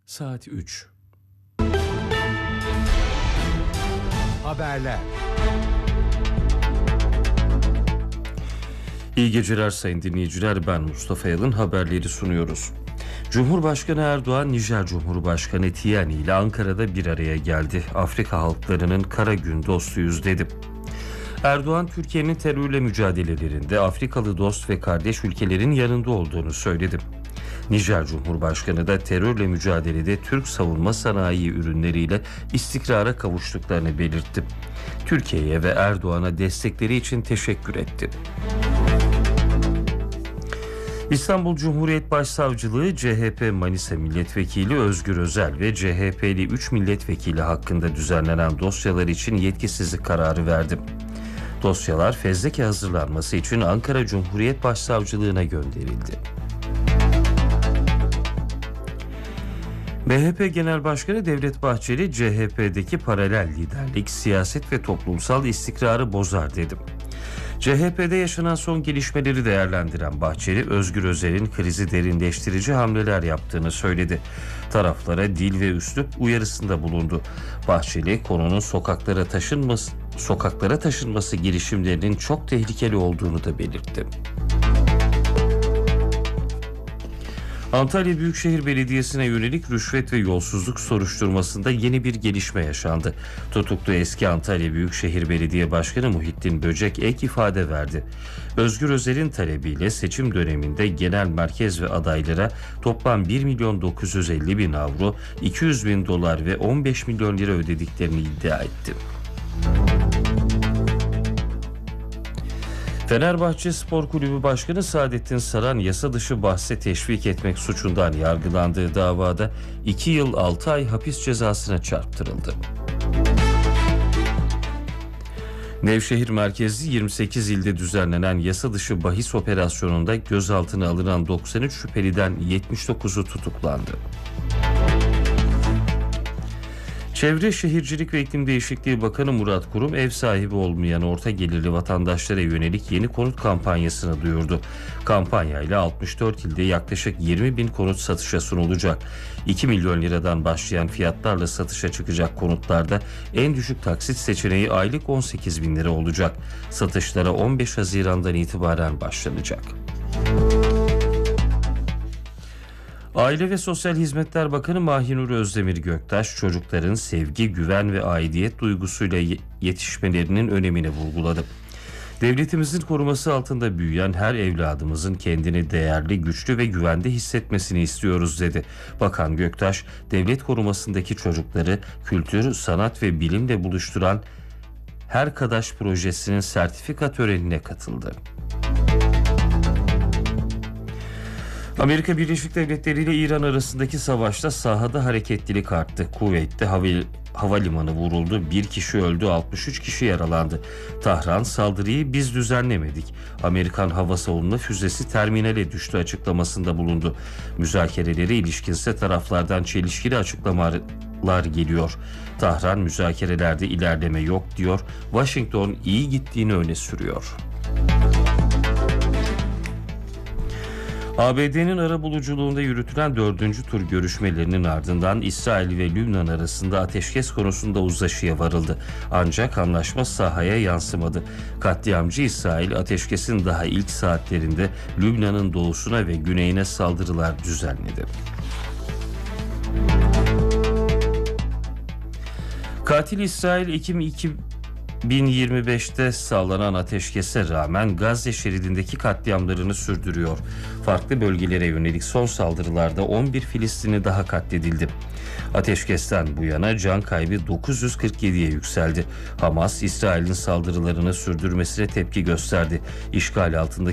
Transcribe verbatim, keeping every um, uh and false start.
Saat üç. Haberler. İyi geceler sayın dinleyiciler, ben Mustafa Yalın, haberleri sunuyoruz. Cumhurbaşkanı Erdoğan, Nijer Cumhurbaşkanı Tiani ile Ankara'da bir araya geldi. Afrika halklarının kara gün dostuyuz dedi. Erdoğan, Türkiye'nin terörle mücadelelerinde Afrikalı dost ve kardeş ülkelerin yanında olduğunu söyledi. Nijer Cumhurbaşkanı da terörle mücadelede Türk savunma sanayi ürünleriyle istikrara kavuştuklarını belirtti. Türkiye'ye ve Erdoğan'a destekleri için teşekkür etti. İstanbul Cumhuriyet Başsavcılığı, C H P Manisa Milletvekili Özgür Özel ve C H P'li üç milletvekili hakkında düzenlenen dosyalar için yetkisizlik kararı verdi. Dosyalar fezleke hazırlanması için Ankara Cumhuriyet Başsavcılığına gönderildi. M H P Genel Başkanı Devlet Bahçeli, C H P'deki paralel liderlik siyaset ve toplumsal istikrarı bozar dedi. C H P'de yaşanan son gelişmeleri değerlendiren Bahçeli, Özgür Özel'in krizi derinleştirici hamleler yaptığını söyledi. Taraflara dil ve üslup uyarısında bulundu. Bahçeli, konunun sokaklara taşınması, sokaklara taşınması girişimlerinin çok tehlikeli olduğunu da belirtti. Antalya Büyükşehir Belediyesi'ne yönelik rüşvet ve yolsuzluk soruşturmasında yeni bir gelişme yaşandı. Tutuklu eski Antalya Büyükşehir Belediye Başkanı Muhittin Böcek ek ifade verdi. Özgür Özel'in talebiyle seçim döneminde genel merkez ve adaylara toplam bir milyon dokuz yüz elli bin avro, iki yüz bin dolar ve on beş milyon lira ödediklerini iddia etti. Fenerbahçe Spor Kulübü Başkanı Saadettin Saran, yasa dışı bahse teşvik etmek suçundan yargılandığı davada iki yıl altı ay hapis cezasına çarptırıldı. Nevşehir merkezli yirmi sekiz ilde düzenlenen yasa dışı bahis operasyonunda gözaltına alınan doksan üç şüpheliden yetmiş dokuzu tutuklandı. Çevre Şehircilik ve İklim Değişikliği Bakanı Murat Kurum, ev sahibi olmayan orta gelirli vatandaşlara yönelik yeni konut kampanyasını duyurdu. Kampanyayla altmış dört ilde yaklaşık yirmi bin konut satışa sunulacak. iki milyon liradan başlayan fiyatlarla satışa çıkacak konutlarda en düşük taksit seçeneği aylık on sekiz bin lira olacak. Satışlara on beş Haziran'dan itibaren başlanacak. Aile ve Sosyal Hizmetler Bakanı Mahinur Özdemir Göktaş, çocukların sevgi, güven ve aidiyet duygusuyla yetişmelerinin önemini vurguladı. Devletimizin koruması altında büyüyen her evladımızın kendini değerli, güçlü ve güvende hissetmesini istiyoruz dedi. Bakan Göktaş, devlet korumasındaki çocukları kültür, sanat ve bilimle buluşturan Her Kadaş projesinin sertifika törenine katıldı. Amerika Birleşik Devletleri ile İran arasındaki savaşta sahada hareketlilik arttı. Kuveyt'te hava, havalimanı vuruldu. Bir kişi öldü, altmış üç kişi yaralandı. Tahran, saldırıyı biz düzenlemedik. Amerikan hava savunma füzesi terminale düştü açıklamasında bulundu. Müzakerelere ilişkinse taraflardan çelişkili açıklamalar geliyor. Tahran, müzakerelerde ilerleme yok diyor. Washington iyi gittiğini öne sürüyor. A B D'nin arabuluculuğunda yürütülen dördüncü tur görüşmelerinin ardından İsrail ve Lübnan arasında ateşkes konusunda uzlaşıya varıldı. Ancak anlaşma sahaya yansımadı. Katliamcı İsrail, ateşkesin daha ilk saatlerinde Lübnan'ın doğusuna ve güneyine saldırılar düzenledi. Katil İsrail, Ekim iki bin yirmi beşte sağlanan ateşkese rağmen Gazze şeridindeki katliamlarını sürdürüyor. Farklı bölgelere yönelik son saldırılarda on bir Filistinli daha katledildi. Ateşkesten bu yana can kaybı dokuz yüz kırk yediye yükseldi. Hamas, İsrail'in saldırılarını sürdürmesine tepki gösterdi. İşgal altındaki